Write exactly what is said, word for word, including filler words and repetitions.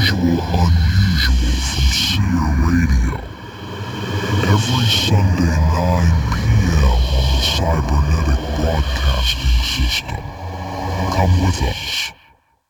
unusual unusual from Seer Radio. Every Sunday nine p.m. on the Cybernetic Broadcasting System. Come with us.